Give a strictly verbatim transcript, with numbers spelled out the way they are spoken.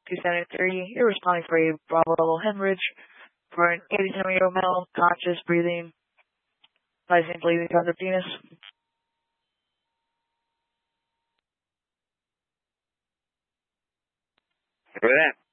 two seventy-three. You're responding for a Bravo level hemorrhage for an eighty-seven-year-old male, conscious, breathing, rising, bleeding, cause of penis. For that.